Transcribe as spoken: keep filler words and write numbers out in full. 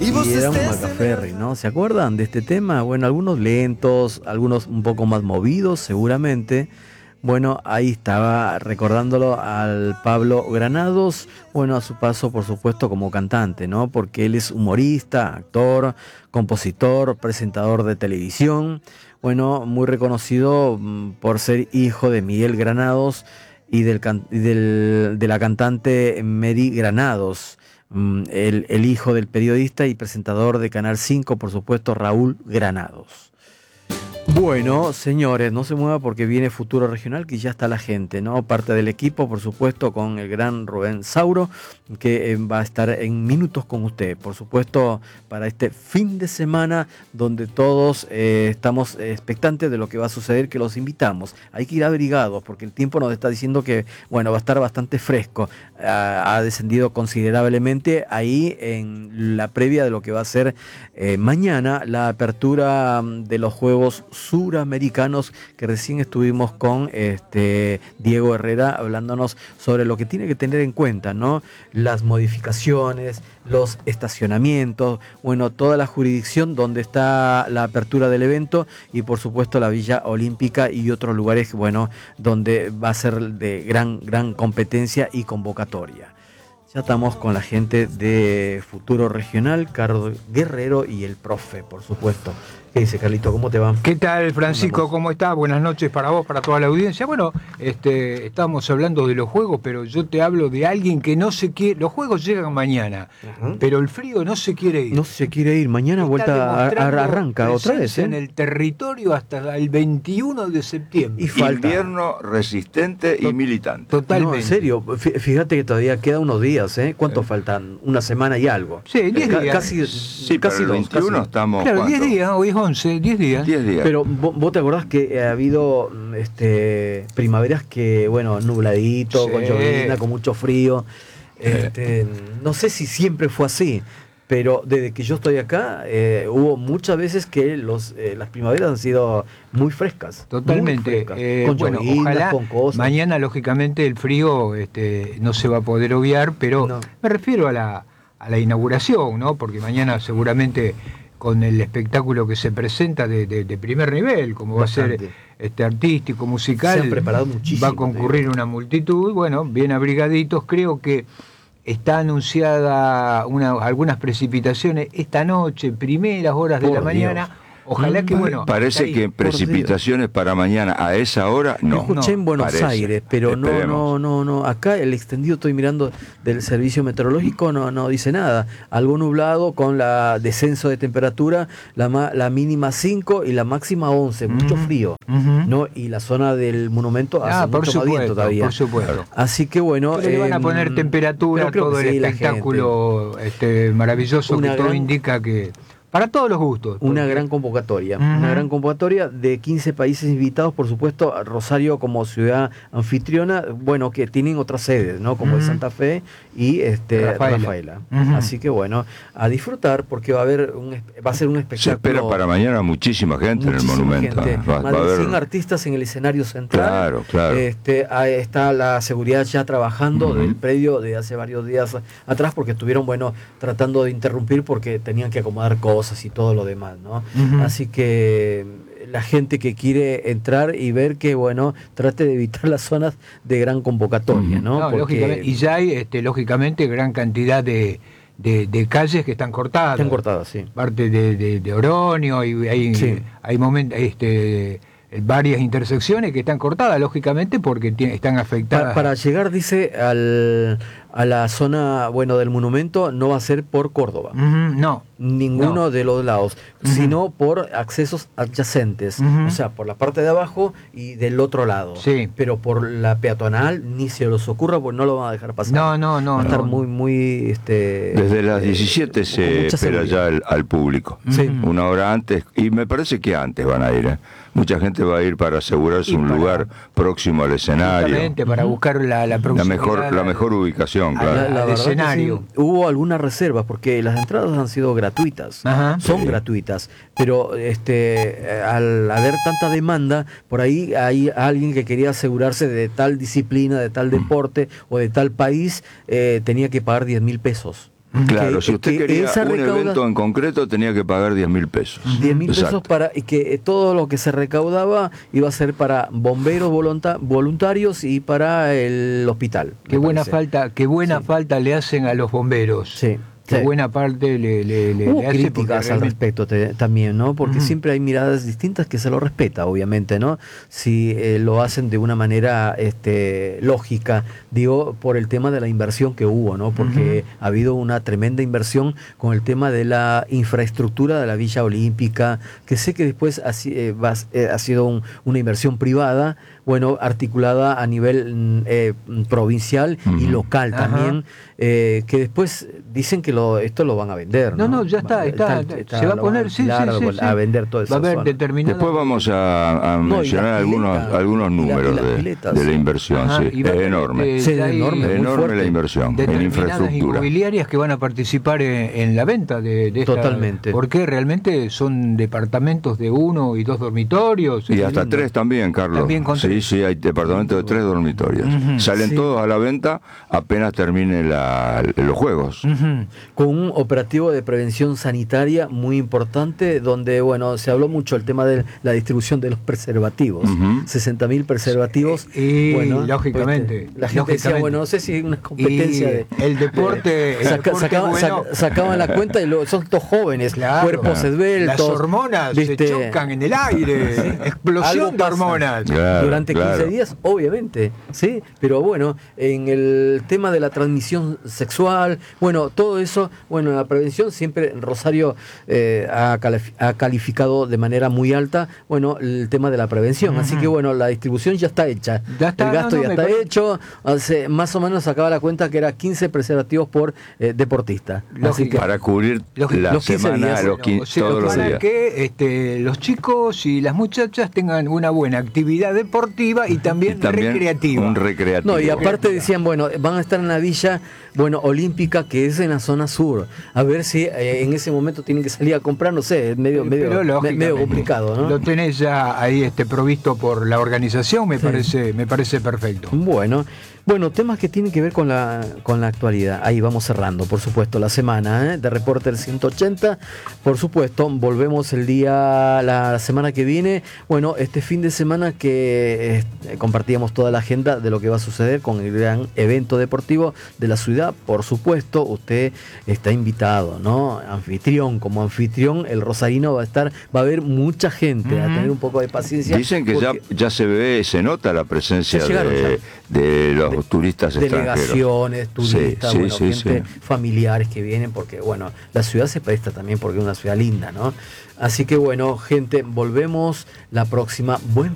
Y era un Macaferri, ¿no? ¿Se acuerdan de este tema? Bueno, algunos lentos, algunos un poco más movidos, seguramente. Bueno, ahí estaba recordándolo al Pablo Granados, bueno, a su paso, por supuesto, como cantante, ¿no? Porque él es humorista, actor, compositor, presentador de televisión, bueno, muy reconocido por ser hijo de Miguel Granados y del, y del de la cantante Mary Granados. El, el hijo del periodista y presentador de Canal cinco, por supuesto, Raúl Granados. Bueno, señores, no se mueva porque viene Futuro Regional, que ya está la gente, ¿no? Parte del equipo, por supuesto, con el gran Rubén Sauro, que eh, va a estar en minutos con usted, por supuesto, para este fin de semana, donde todos eh, estamos expectantes de lo que va a suceder, que los invitamos. Hay que ir abrigados, porque el tiempo nos está diciendo que, bueno, va a estar bastante fresco. Ha, ha descendido considerablemente ahí en la previa de lo que va a ser eh, mañana, la apertura de los Juegos Suramericanos, que recién estuvimos con este Diego Herrera hablándonos sobre lo que tiene que tener en cuenta, ¿no? Las modificaciones, los estacionamientos, bueno, toda la jurisdicción donde está la apertura del evento y por supuesto la Villa Olímpica y otros lugares, bueno, donde va a ser de gran, gran competencia y convocatoria. Ya estamos con la gente de Futuro Regional, Carlos Guerrero y el profe, por supuesto. ¿Qué dice, Carlito? ¿Cómo te va? ¿Qué tal, Francisco? ¿Cómo estás? Buenas noches para vos, para toda la audiencia. Bueno, este, estábamos hablando de los juegos, pero yo te hablo de alguien que no se quiere... Los juegos llegan mañana, uh-huh. pero el frío no se quiere ir. No se quiere ir. Mañana vuelta a, a, arranca otra vez, ¿eh? En el territorio hasta el veintiuno de septiembre. Y falta. Invierno resistente y militante. Totalmente. No, en serio, fíjate que todavía queda unos días, ¿eh? ¿Cuántos eh. faltan? Una semana y algo. Sí, diez eh, días. Casi, sí, casi pero el dos. veintiuno Casi. Estamos... Claro, diez días, hoy es once, diez días. diez días. Pero vos, vos te acordás que ha habido este, primaveras que, bueno, nubladito, sí. con llovizna, con mucho frío. Este, no sé si siempre fue así, pero desde que yo estoy acá, eh, hubo muchas veces que los, eh, las primaveras han sido muy frescas. Totalmente. Muy frescas, eh, con bueno, llovinas, ojalá con cosas. Mañana, lógicamente, el frío este, no se va a poder obviar, pero no. me refiero a la, a la inauguración, ¿no? Porque mañana seguramente... con el espectáculo que se presenta de, de, de primer nivel, como Bastante. va a ser este artístico, musical, se han preparado muchísimo, va a concurrir una multitud, bueno, bien abrigaditos. Creo que está anunciada una, algunas precipitaciones esta noche, primeras horas de Por la Dios. mañana. Ojalá que, bueno... Parece que precipitaciones para mañana a esa hora, no. Escuché no, en Buenos parece. Aires, pero no, Esperemos. no, no, no. Acá el extendido, estoy mirando del servicio meteorológico, no, no dice nada. Algo nublado con la descenso de temperatura, la, la mínima cinco y la máxima once, uh-huh. mucho frío, uh-huh. ¿no? Y la zona del monumento hace ah, mucho supuesto, más viento todavía. Por supuesto. Así que bueno... Pero eh, le van a poner temperatura a todo el sí, espectáculo este, maravilloso que todo gran... indica que... Para todos los gustos. Porque... Una gran convocatoria, uh-huh. una gran convocatoria de quince países invitados, por supuesto, Rosario como ciudad anfitriona, bueno, que tienen otras sedes, ¿no? Como uh-huh. el Santa Fe y este Rafaela. Rafaela. Uh-huh. Así que bueno, a disfrutar porque va a haber un, va a ser un espectáculo. Se espera para mañana muchísima gente muchísima en el monumento. Gente. Va, Más va de haber... cien artistas en el escenario central. Claro, claro. Este, ahí está la seguridad ya trabajando uh-huh. del predio de hace varios días atrás porque estuvieron, bueno, tratando de interrumpir porque tenían que acomodar cosas y todo lo demás. ¿no? Uh-huh. Así que la gente que quiere entrar y ver que, bueno, trate de evitar las zonas de gran convocatoria, ¿no? no Porque... lógicamente, y ya hay, este, lógicamente, gran cantidad de, de, de calles que están cortadas. Están cortadas, sí. Parte de, de, de Oroño, y hay, sí. hay momentos... Este, varias intersecciones que están cortadas, lógicamente, porque t- están afectadas. Para, para llegar, dice, al, a la zona, bueno, del monumento, no va a ser por Córdoba. Uh-huh, no. Ninguno no. de los lados, uh-huh. sino por accesos adyacentes. Uh-huh. O sea, por la parte de abajo y del otro lado. Sí. Pero por la peatonal ni se los ocurra, porque no lo van a dejar pasar. No, no, no. Va a estar no. muy, muy... Este, Desde las diecisiete eh, se espera ya al, al público. Sí. Una hora antes, y me parece que antes van a ir, ¿eh? Mucha gente va a ir para asegurarse y un para, lugar próximo al escenario. Exactamente, para buscar la, la La mejor, la mejor ubicación, claro. La, la al escenario. Sí, hubo algunas reservas, porque las entradas han sido gratuitas. Ajá, son sí. gratuitas. Pero este al haber tanta demanda, por ahí hay alguien que quería asegurarse de tal disciplina, de tal deporte o de tal país, eh, tenía que pagar diez mil pesos. Claro, que, si usted que quería esa un recauda... evento en concreto tenía que pagar diez mil pesos. diez mil pesos Exacto. para y que todo lo que se recaudaba iba a ser para bomberos volunta- voluntarios y para el hospital. Qué me buena parece. falta, qué buena Sí. falta le hacen a los bomberos. Sí. Qué Sí. buena parte le, le, le, Hubo le hace porque críticas al realmente- respecto te- también, ¿no? Porque Ujú. siempre hay miradas distintas que se lo respeta, obviamente, ¿no? Si eh, lo hacen de una manera este, lógica, digo, por el tema de la inversión que hubo, ¿no? Porque Ujú. ha habido una tremenda inversión con el tema de la infraestructura de la Villa Olímpica, que sé que después ha, si- eh, va- eh, ha sido un- una inversión privada, bueno, articulada a nivel mm, eh, provincial y Ujú. local Ajá. también, eh, que después dicen que lo, esto lo van a vender, No, ¿no? no, ya está, está, se va a lo poner, van sí, alquilar, sí, sí, a sí. vender toda esa Va a haber zona. determinada. Después vamos a, a No, y mencionar las algunos, piletas, algunos y la- y números las de, piletas. de la inversión. Ajá, Sí. y va a Es haber, enorme. este, Sí, ya hay enorme, muy enorme fuerte. la inversión en determinadas infraestructura. inmobiliarias que van a participar en, en la venta de, de esta, Totalmente. porque realmente son departamentos de uno y dos dormitorios. Y es hasta lindo. tres también, Carlos. También con sí, tres. sí, hay departamentos de tres dormitorios. Ujú. Salen Sí. todos a la venta apenas terminen la- los juegos. Ujú. Con un operativo de prevención sanitaria muy importante, donde, bueno, se habló mucho el tema de la distribución de los preservativos. Ujú. sesenta mil preservativos. Y, bueno, lógicamente, pues, la gente decía, lógicamente. bueno, no sé si hay una competencia Y de... el deporte, el Saca- deporte sacaban, bueno. sac- sacaban la cuenta y lo- son todos jóvenes, Claro. cuerpos esbeltos. Las hormonas ¿viste? se chocan en el aire, Algo explosión de pasa. hormonas. Claro, Durante quince claro. días, obviamente, ¿sí? Pero bueno, en el tema de la transmisión sexual, bueno, todo eso, bueno, la prevención siempre Rosario eh, ha, calif- ha calificado de manera muy alta, bueno, el tema de la prevención. Así que bueno, la distribución ya está hecha. Ya está, el gasto no, no, ya me está parece- hecho. Hace, más o menos sacaba la cuenta que era quince preservativos por eh, deportista. Así que Para cubrir Lógico. la Los quince semana, días. los quin- O sea, todos los para días. que este, los chicos y las muchachas tengan una buena actividad deportiva y también, Y también recreativa. un recreativo. no, y aparte decían, bueno, van a estar en la villa, bueno, olímpica, que es en la zona sur. A ver si eh, en ese momento tienen que salir a comprar, no sé, es medio, medio, Pero, me- lógicamente, medio complicado, ¿no? Lo tenés ya ahí este, provisto por la organización, me Sí. parece, me parece perfecto. Bueno, bueno, temas que tienen que ver con la, con la actualidad. Ahí vamos cerrando, por supuesto, la semana ¿eh? de Reporter ciento ochenta. Por supuesto, volvemos el día, la semana que viene. Bueno, este fin de semana que eh, compartíamos toda la agenda de lo que va a suceder con el gran evento deportivo de la ciudad. Por supuesto, usted está invitado, ¿no? Anfitrión, como anfitrión, el rosarino va a estar, va a haber mucha gente, a Ujú. tener un poco de paciencia. Dicen que ya, porque ya se ve, se nota la presencia Ya llegaron, de, de los turistas extranjeros. delegaciones, turistas, Sí, sí, bueno, sí, gente, sí. familiares que vienen, porque bueno, la ciudad se presta también porque es una ciudad linda, ¿no? Así que bueno, gente, volvemos la próxima. Buen